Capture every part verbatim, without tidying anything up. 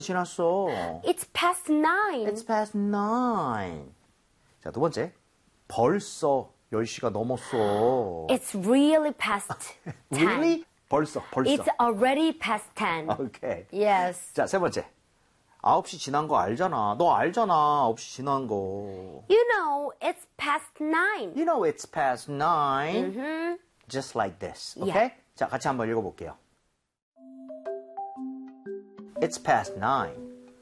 지났어. It's past nine. It's past nine. 자, 두 번째. 벌써 열 시가 넘었어. It's really past ten. Really? 벌써, 벌써. It's already past ten. Okay. Yes. 자, 세 번째. 아홉 시 지난 거 알잖아. 너 알잖아. 아홉 시 지난 거. You know, it's past nine. You know it's past nine. Mm-hmm. Just like this. Okay? Yeah. 자, 같이 한번 읽어볼게요. It's past nine.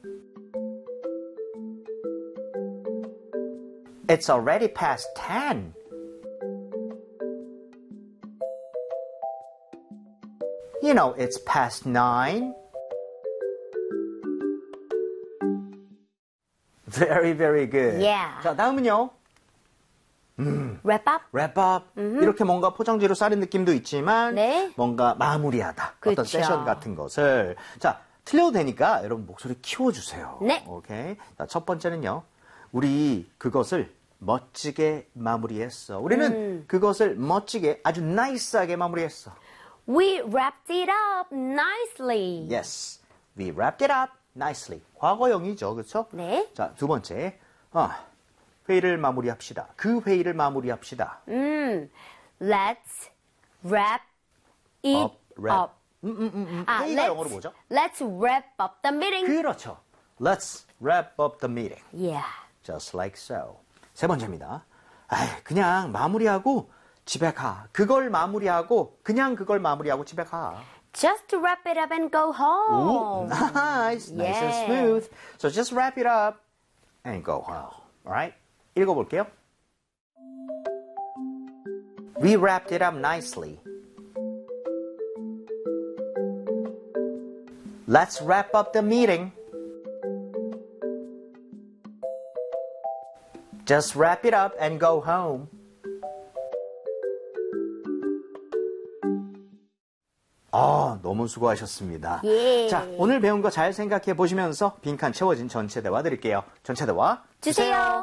It's already past ten. You know it's past nine. Very, very good. Yeah. 자, 다음은요. Wrap up? wrap up. Mm-hmm. 이렇게 뭔가 포장지로 싸는 느낌도 있지만 네. 뭔가 마무리하다. 그쵸. 어떤 세션 같은 것을. 자, 틀려도 되니까 여러분 목소리 키워주세요. 네. 오케이. 자, 첫 번째는요. 우리 그것을 멋지게 마무리했어. 우리는 음. 그것을 멋지게 아주 나이스하게 마무리했어. We wrapped it up nicely. Yes. We wrapped it up nicely. 과거형이죠. 그렇죠? 네. 자, 두 번째. 아, 회의를 마무리합시다. 그 회의를 마무리합시다. 음, let's wrap it Up, wrap. up. 음, 음, 음, 음. 아, 회의가 let's, 영어로 뭐죠? Let's wrap up the meeting. 그렇죠. Let's wrap up the meeting. Yeah. Just like so. 세 번째입니다. 아이, 그냥 마무리하고 집에 가. 그걸 마무리하고 그냥 그걸 마무리하고 집에 가. Just wrap it up and go Ooh, home. nice. Nice and Yeah. smooth. So just wrap it up and go home. Alright? 읽어볼게요. We wrapped it up nicely. Let's wrap up the meeting. Just wrap it up and go home. 아, 너무 수고하셨습니다. 예. 자, 오늘 배운 거 잘 생각해 보시면서 빈칸 채워진 전체 대화 드릴게요. 전체 대화 주세요.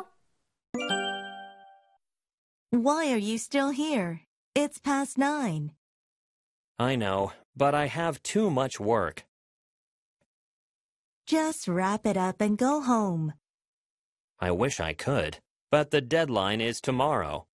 Why are you still here? It's past nine. I know, but I have too much work. Just wrap it up and go home. I wish I could, but the deadline is tomorrow.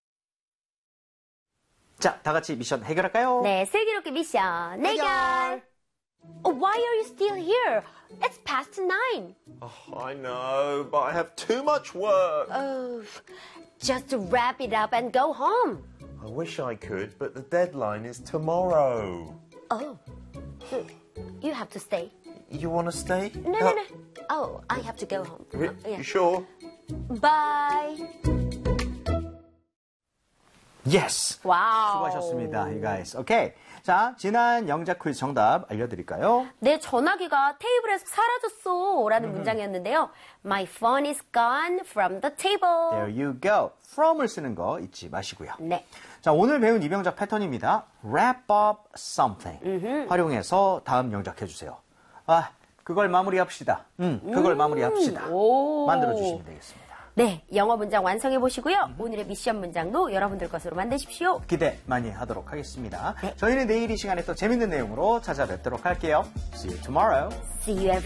자, 다 같이 미션 해결할까요? 네, 슬기롭게 미션 해결. Oh, why are you still here? It's past nine. Oh, I know, but I have too much work. Oh, just wrap it up and go home. I wish I could, but the deadline is tomorrow. Oh, you have to stay. You want to stay? No, no, no. Oh, I have to go home. Re- Uh, yeah. You sure? Bye. Yes. 와우. 수고하셨습니다, you guys. 오케이. 자, 지난 영작 퀴즈 정답 알려드릴까요? 내 전화기가 테이블에서 사라졌어 라는 문장이었는데요. My phone is gone from the table. There you go. from을 쓰는 거 잊지 마시고요. 네. 자, 오늘 배운 이병작 패턴입니다. wrap up something. 음흠. 활용해서 다음 영작 해주세요. 아, 그걸 마무리합시다. 음, 그걸 음, 마무리합시다. 오. 만들어주시면 되겠습니다. 네, 영어 문장 완성해 보시고요. 오늘의 미션 문장도 여러분들 것으로 만드십시오. 기대 많이 하도록 하겠습니다. 네. 저희는 내일 이 시간에 또 재밌는 내용으로 찾아뵙도록 할게요. See you tomorrow. See you every